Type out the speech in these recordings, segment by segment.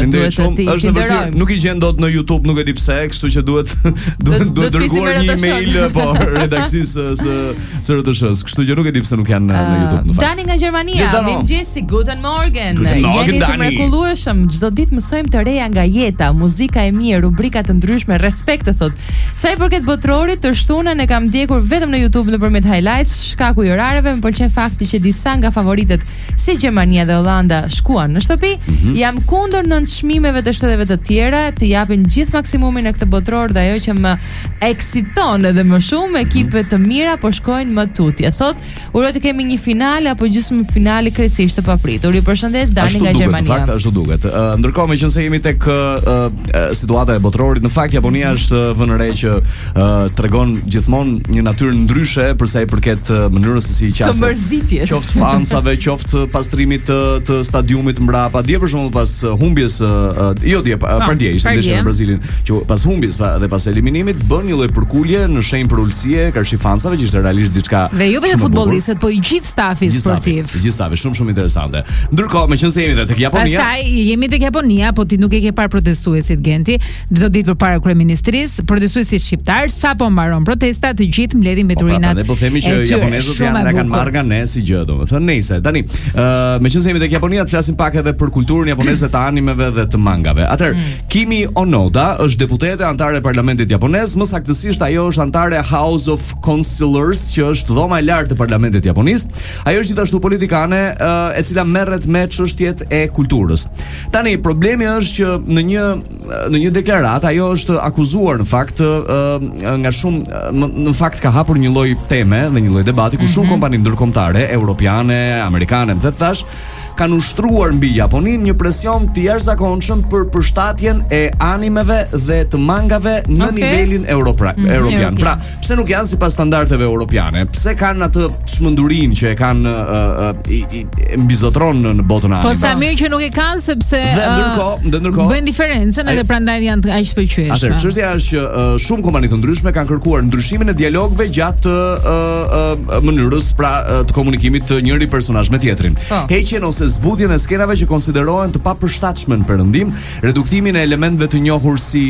duhet të është vështirë, nuk I gjen dot në YouTube, nuk e di pse, kështu që duhet dërguar një email po redaksisë së RTS-s, kështu që nuk e di pse nuk janë në YouTube në fakt. Dani nga Gjermania, mirëmëngjesi, Guten Morgen. Jeni të mrekullueshëm, çdo ditë mësojmë të reja nga jeta, muzika e mirë, rubrika të ndryshme, respekt të thot. Sa I përket botrorit, të shtunën e kam ndjekur vetëm në YouTube nëpërmjet highlights, shkaku I orareve, më pëlqen fakti që disa nga favoritet si Gjermania dhe Hollanda shkuan në shtëpi. Jam kundër nënçmimeve të shteteve të tjera, të japin gjithë maksimumin në këtë botror dhe ajo që më eksiton edhe më shumë, ekipe të mira po shkojnë më tutje. Thot, uroj të kemi një finale apo gjysmë finale krejtësisht të papritur. Ju përshëndes Dani nga Gjermania. Në fakt ashtu duket. Ndërkohë meqense jemi tek situata e botrorit, në fakt Japonia është vënë re që tregon gjithmonë një natyrë ndryshe për sa I përket mënyrës se si I qasë. Qoftë fansave, qoftë pastrimit të stadiumit mbrapa. Dje për shembull pas humbjes pardje ishte ndeshja në Brazilin, që pas humbjes dhe pas eliminimit bën një lloj përkulje në shenjë për ulësie karshi fansave që ishte realisht diçka. Dhe jo vetëm futbollistët, po I gjithë stafi sportiv. Gjithë stafi, shumë interesante. Ndërkohë, meqense jemi tek Japonia. Pastaj jemi tek Japonia, po ti nuk e ke parë protestuesit Genti, çdo ditë përpara kryeministrisë, protestuesit shqiptar sapo mbaron protesta, të gjithë mbledhin veturinat. Ne po themi që japonezët kanë marrë nga ne si gjë, domethënë nejse. Tani, meqense jemi tek Japonia, të flasim pak edhe për kulturën japoneze të animeve dhe të mangave. Atëherë, Kimi Onoda është deputete antare e parlamentit japonez, më saktësisht ajo është antare House of Councilors, që është dhoma e lartë e parlamentit japonez. Ajo është gjithashtu politikane e cila merret me çështjet e kulturës. Tani problemi është që në një deklaratë ajo është akuzuar në fakt nga shumë në fakt ka hapur një lloj teme dhe një lloj debati ku shumë kompani ndërkombëtare, europiane, amerikane, më thash, kanë ushtruar mbi Japoninë një presion të jashtëzakonshëm për përshtatjen e animeve dhe të mangave në nivelin europian. Pra, pse nuk janë sipas standardeve europiane? Pse kanë atë çmendurinë që e kanë mbizotron në botën anime? Po sa mirë që nuk e kanë sepse dhe ndërkohë bën diferencën edhe prandaj janë aq të pëlqyeshme. Atëherë, çështja është që shumë kompani të ndryshme kanë kërkuar ndryshimin e dialogëve gjatë mënyrës të komunikimit të njëri personazh me tjetrin. Heqjen ose zbutjen e skenave që konsiderohen të papërshtatshme në perëndim, reduktimin e elementëve të njohur si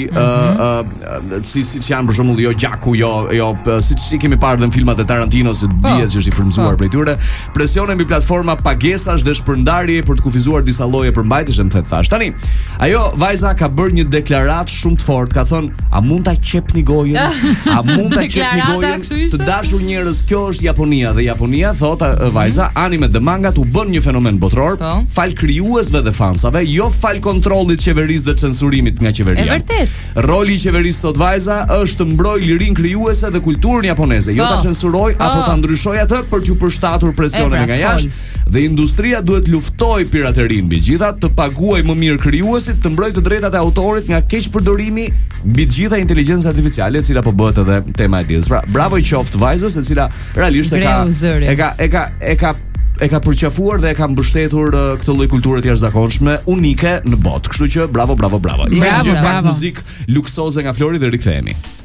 janë për shembull jo gjaku, jo siç I kemi parë në filmat e Tarantinos, se dihet që është I frymzuar prej tyre, presione mbi platforma pagesash dhe shpërndarje për të kufizuar disa lloje përmbajtësh në thash. Tani, ajo vajza ka bërë një deklaratë shumë të fortë, ka thënë, a mund ta qepni gojën? A mund ta qepni gojën? Të dashur njerëz, kjo është Japonia dhe Japonia thotë vajza, animet dhe mangat u bën një fenomen botror, fal krijuesve dhe fansave, jo fal kontrollit qeverisë dhe censurimit nga qeveria. E vërtet. Roli I qeverisë sot vajza është të mbrojë lirinë krijuese dhe kulturën japoneze, jo ta censuroj apo ta ndryshoj atë për t'ju përshtatur presioneve nga jashtë. Dhe industria duhet luftoj piraterinë mbi gjitha, të paguaj më mirë krijuesit, të mbrojë të drejtat e autorit nga keqpërdorimi mbi të gjitha inteligjencë artificiale, e cila po bëhet edhe tema e ditës. Pra, bravo I qoftë vajzës, e cila realisht e ka përqafuar dhe e ka mbështetur këtë lloj kulture të jashtëzakonshme, unike në botë. Kështu që bravo. I kemi pak muzikë luksoze nga Flori dhe rikthehemi.